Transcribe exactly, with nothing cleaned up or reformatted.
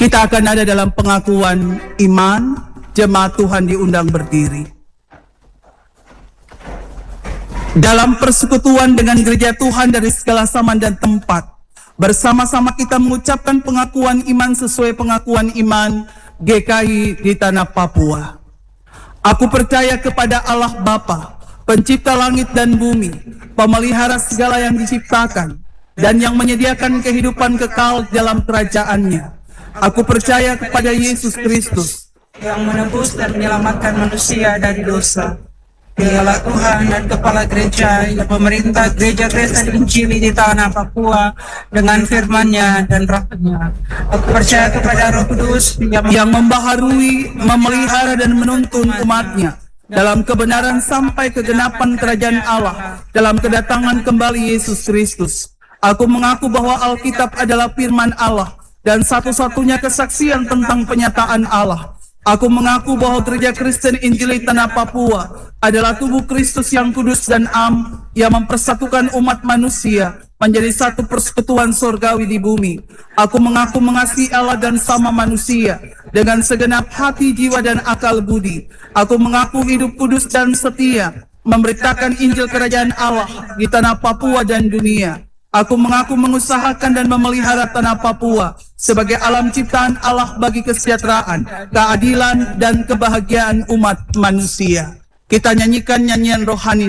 Kita akan ada dalam pengakuan iman. Jemaat Tuhan diundang berdiri. Dalam persekutuan dengan gereja Tuhan dari segala zaman dan tempat, bersama-sama kita mengucapkan pengakuan iman sesuai pengakuan iman G K I di tanah Papua. Aku percaya kepada Allah Bapa, pencipta langit dan bumi, pemelihara segala yang diciptakan, dan yang menyediakan kehidupan kekal dalam kerajaan-Nya. Aku percaya kepada Yesus Kristus, yang menebus dan menyelamatkan manusia dari dosa. Dialah Tuhan dan Kepala Gereja yang memerintah Gereja Kristen Injili di tanah Papua dengan firman-Nya dan roh-Nya. Aku percaya kepada Roh Kudus yang, yang membaharui, memelihara dan menuntun umat-Nya dalam kebenaran sampai kegenapan kerajaan Allah dalam kedatangan kembali Yesus Kristus. Aku mengaku bahwa Alkitab adalah firman Allah dan satu-satunya kesaksian tentang penyataan Allah. Aku mengaku bahwa Gereja Kristen Injili Tanah Papua adalah tubuh Kristus yang kudus dan am, yang mempersatukan umat manusia menjadi satu persekutuan surgawi di bumi. Aku mengaku mengasihi Allah dan sama manusia dengan segenap hati, jiwa, dan akal budi. Aku mengaku hidup kudus dan setia, memberitakan Injil Kerajaan Allah di tanah Papua dan dunia. Aku mengaku mengusahakan dan memelihara tanah Papua sebagai alam ciptaan Allah bagi kesejahteraan, keadilan, dan kebahagiaan umat manusia. Kita nyanyikan nyanyian rohani